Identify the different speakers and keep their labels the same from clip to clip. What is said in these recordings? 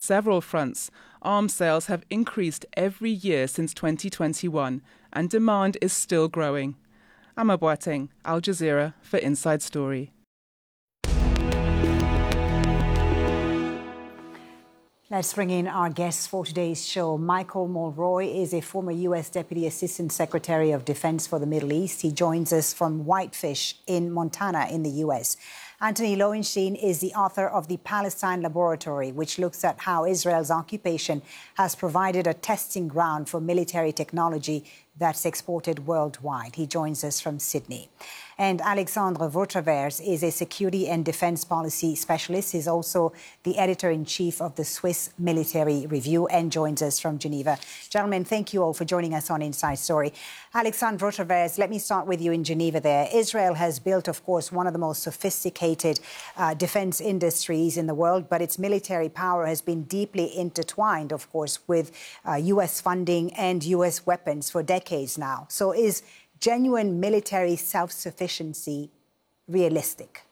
Speaker 1: several fronts. Arms sales have increased every year since 2021, and demand is still growing. Amma Boateng, Al Jazeera for Inside Story.
Speaker 2: Let's bring in our guests for today's show. Michael Mulroy is a former U.S. Deputy Assistant Secretary of Defense for the Middle East. He joins us from Whitefish in Montana in the U.S. Anthony Lowenstein is the author of The Palestine Laboratory, which looks at how Israel's occupation has provided a testing ground for military technology that's exported worldwide. He joins us from Sydney. And Alexandre Vautravers is a security and defense policy specialist. He's also the editor-in-chief of the Swiss Military Review and joins us from Geneva. Gentlemen, thank you all for joining us on Inside Story. Alexandre Vautravers, let me start with you in Geneva there. Israel has built, of course, one of the most sophisticated defense industries in the world, but its military power has been deeply intertwined, of course, with U.S. funding and U.S. weapons for decades now. So is genuine military self-sufficiency realistic?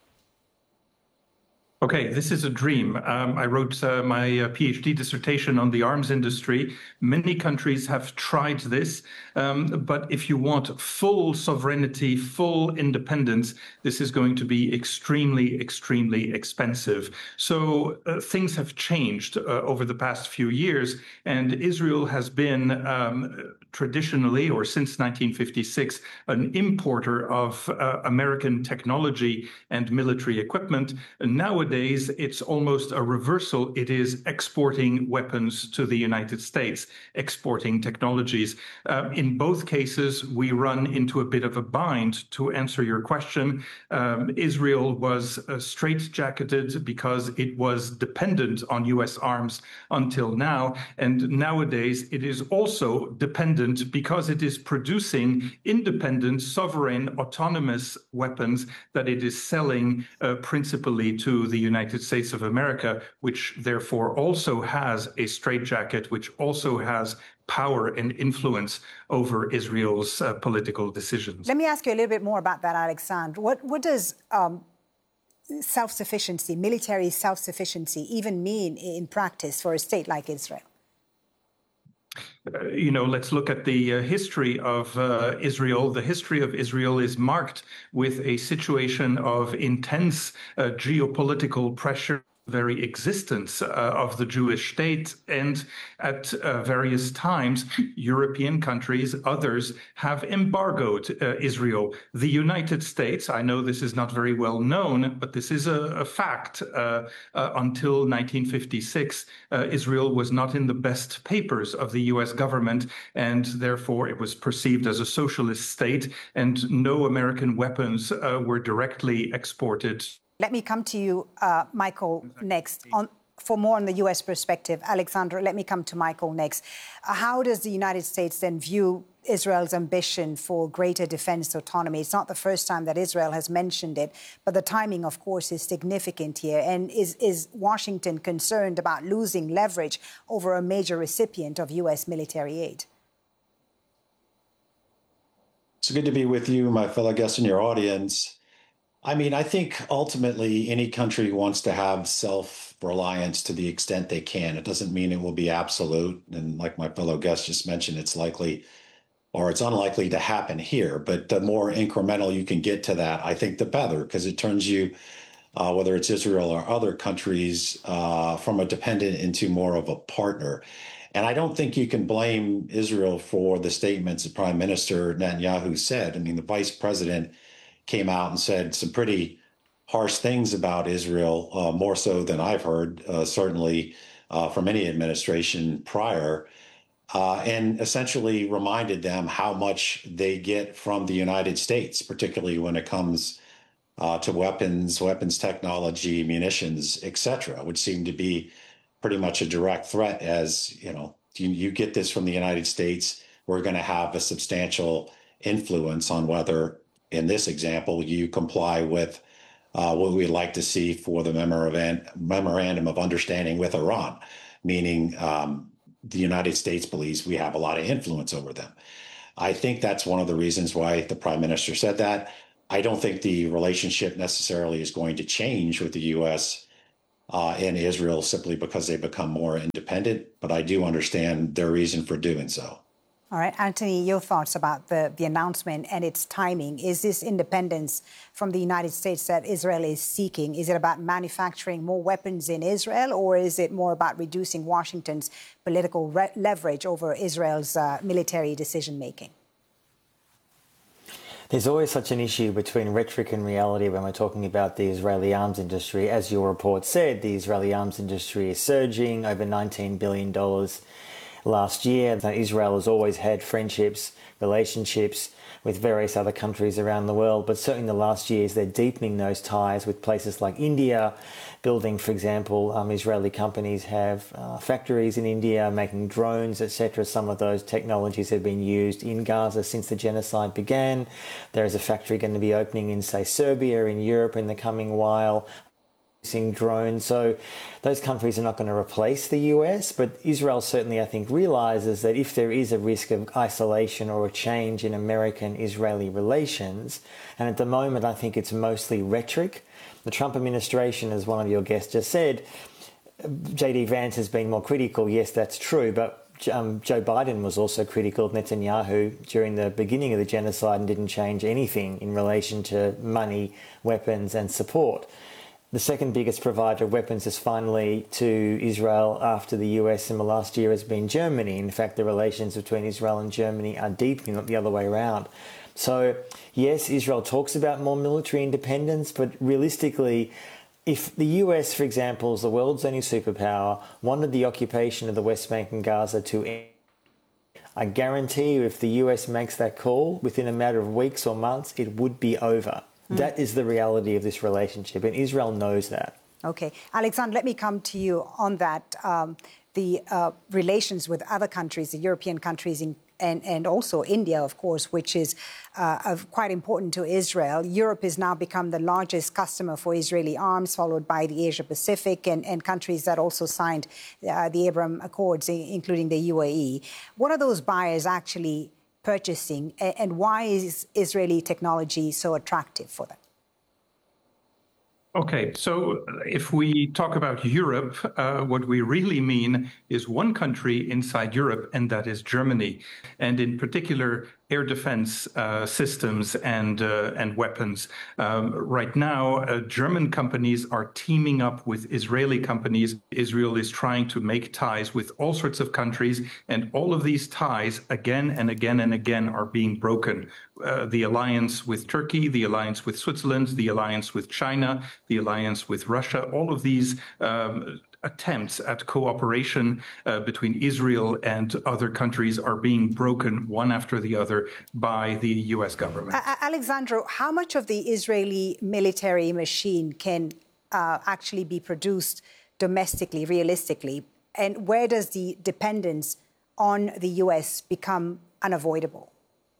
Speaker 3: Okay, this is a dream. I wrote my PhD dissertation on the arms industry. Many countries have tried this, but if you want full sovereignty, full independence, this is going to be extremely, extremely expensive. So things have changed over the past few years, and Israel has been traditionally, or since 1956, an importer of American technology and military equipment. And nowadays, it's almost a reversal. It is exporting weapons to the United States, exporting technologies. In both cases, we run into a bit of a bind. To answer your question, Israel was straitjacketed because it was dependent on U.S. arms until now. And nowadays, it is also dependent because it is producing independent, sovereign, autonomous weapons that it is selling principally to the United States of America, which therefore also has a straitjacket, which also has power and influence over Israel's political decisions.
Speaker 2: Let me ask you a little bit more about that, Alexandre. What does self-sufficiency, military self-sufficiency, even mean in practice for a state like Israel?
Speaker 3: Let's look at the history of Israel. The history of Israel is marked with a situation of intense geopolitical pressure. Very existence of the Jewish state, and at various times, European countries, others, have embargoed Israel. The United States, I know this is not very well known, but this is a fact. Until 1956, Israel was not in the best papers of the U.S. government, and therefore it was perceived as a socialist state, and no American weapons were directly exported.
Speaker 2: Let me come to you, Michael, next. For more on the U.S. perspective, Alexandre, let me come to Michael next. How does the United States then view Israel's ambition for greater defense autonomy? It's not the first time that Israel has mentioned it, but the timing, of course, is significant here. And is Washington concerned about losing leverage over a major recipient of U.S. military aid?
Speaker 4: It's good to be with you, my fellow guests, and your audience. I mean, I think ultimately any country wants to have self-reliance to the extent they can. It doesn't mean it will be absolute. And like my fellow guest just mentioned, it's likely or it's unlikely to happen here. But the more incremental you can get to that, I think the better, because it turns you, whether it's Israel or other countries, from a dependent into more of a partner. And I don't think you can blame Israel for the statements that Prime Minister Netanyahu said. I mean, the vice president came out and said some pretty harsh things about Israel, more so than I've heard, certainly from any administration prior, and essentially reminded them how much they get from the United States, particularly when it comes to weapons technology, munitions, et cetera, which seem to be pretty much a direct threat as, you get this from the United States, we're going to have a substantial influence on whether, in this example, you comply with what we'd like to see for the memorandum of understanding with Iran, meaning the United States believes we have a lot of influence over them. I think that's one of the reasons why the Prime Minister said that. I don't think the relationship necessarily is going to change with the U.S. in Israel simply because they become more independent. But I do understand their reason for doing so.
Speaker 2: All right, Anthony, your thoughts about the announcement and its timing. Is this independence from the United States that Israel is seeking? Is it about manufacturing more weapons in Israel, or is it more about reducing Washington's political leverage over Israel's military decision-making?
Speaker 5: There's always such an issue between rhetoric and reality when we're talking about the Israeli arms industry. As your report said, the Israeli arms industry is surging, over $19 billion last year. Israel has always had friendships, relationships with various other countries around the world, but certainly in the last years they're deepening those ties with places like India, building, for example, Israeli companies have factories in India making drones, etc. Some of those technologies have been used in Gaza since the genocide began. There is a factory going to be opening in, say, Serbia in Europe in the coming while, using drones. So those countries are not going to replace the US, but Israel certainly, I think, realizes that if there is a risk of isolation or a change in American-Israeli relations, and at the moment I think it's mostly rhetoric. The Trump administration, as one of your guests just said, J.D. Vance has been more critical. Yes, that's true, but Joe Biden was also critical of Netanyahu during the beginning of the genocide and didn't change anything in relation to money, weapons and support. The second biggest provider of weapons is finally to Israel after the US in the last year has been Germany. In fact, the relations between Israel and Germany are deepening, not the other way around. So, yes, Israel talks about more military independence, but realistically, if the US, for example, is the world's only superpower, wanted the occupation of the West Bank and Gaza to end, I guarantee you if the US makes that call, within a matter of weeks or months, it would be over. That is the reality of this relationship, and Israel knows that. Okay.
Speaker 2: Alexander, let me come to you on that. The relations with other countries, the European countries, and also India, of course, which is quite important to Israel. Europe has now become the largest customer for Israeli arms, followed by the Asia-Pacific and countries that also signed the Abraham Accords, including the UAE. What are those buyers actually purchasing, and why is Israeli technology so attractive for them?
Speaker 3: Okay, so if we talk about Europe, what we really mean is one country inside Europe, and that is Germany, and in particular air defense systems and weapons. Right now, German companies are teaming up with Israeli companies. Israel is trying to make ties with all sorts of countries, and all of these ties again and again and again are being broken. The alliance with Turkey, the alliance with Switzerland, the alliance with China, the alliance with Russia, all of these attempts at cooperation between Israel and other countries are being broken one after the other by the U.S. government.
Speaker 2: Alexandro, how much of the Israeli military machine can actually be produced domestically, realistically? And where does the dependence on the U.S. become unavoidable?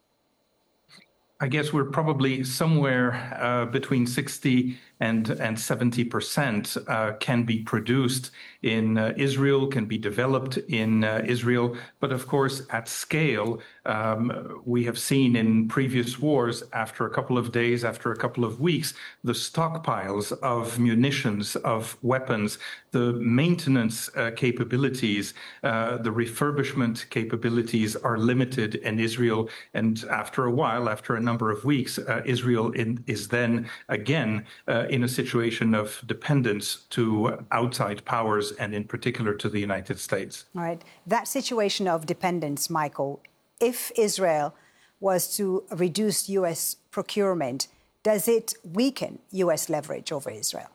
Speaker 3: I guess we're probably somewhere between 60 and 70% can be produced in Israel, can be developed in Israel. But of course, at scale, we have seen in previous wars, after a couple of days, after a couple of weeks, the stockpiles of munitions, of weapons, the maintenance capabilities, the refurbishment capabilities are limited in Israel. And after a while, after a number of weeks, Israel is then again in a situation of dependence to outside powers, and in particular to the United States.
Speaker 2: All right. That situation of dependence, Michael, if Israel was to reduce U.S. procurement, does it weaken U.S. leverage over Israel?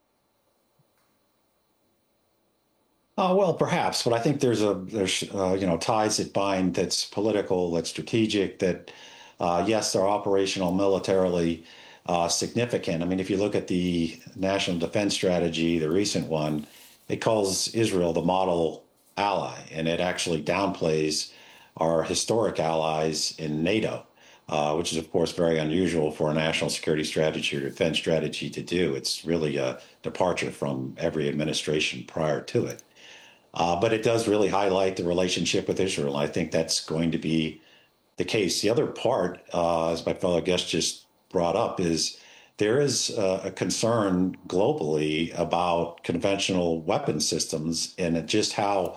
Speaker 4: Well, perhaps, but I think there's ties that bind, that's political, that's strategic, that yes, they're operational militarily significant. I mean, if you look at the National Defense Strategy, the recent one, it calls Israel the model ally, and it actually downplays our historic allies in NATO, which is, of course, very unusual for a national security strategy or defense strategy to do. It's really a departure from every administration prior to it. But it does really highlight the relationship with Israel. I think that's going to be the case. The other part, as my fellow guest just brought up, is there is a concern globally about conventional weapon systems and just how